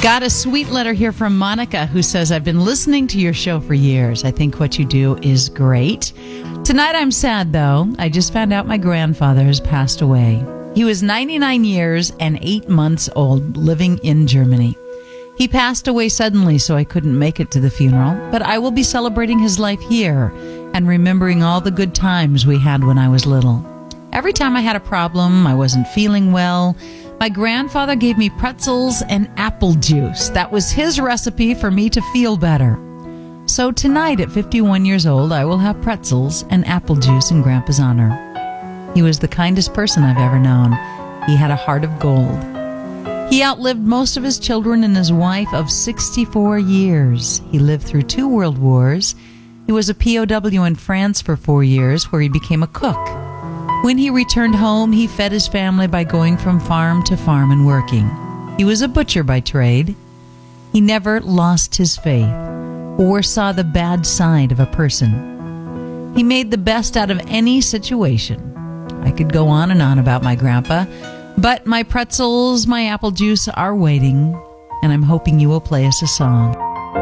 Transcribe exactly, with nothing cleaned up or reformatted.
Got a sweet letter here from Monica who says, I've been listening to your show for years. I think what you do is great. Tonight I'm sad, though. I just found out my grandfather has passed away. He was ninety-nine years and eight months old, living in Germany. He passed away suddenly, so I couldn't make it to the funeral, but I will be celebrating his life here and remembering all the good times we had when I was little. Every time I had a problem, I wasn't feeling well, my grandfather gave me pretzels and apple juice. That was his recipe for me to feel better. So tonight at fifty-one years old, I will have pretzels and apple juice in Grandpa's honor. He was the kindest person I've ever known. He had a heart of gold. He outlived most of his children and his wife of sixty-four years. He lived through two world wars. He was a P O W in France for four years, where he became a cook. When he returned home, he fed his family by going from farm to farm and working. He was a butcher by trade. He never lost his faith or saw the bad side of a person. He made the best out of any situation. I could go on and on about my grandpa, but my pretzels, my apple juice are waiting, and I'm hoping you will play us a song.